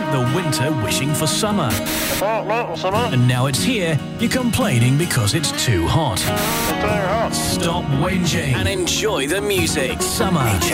spent the winter wishing for summer. Summer. And now it's here, you're complaining because it's too hot. It's too hot. Stop whinging and enjoy the music. Summer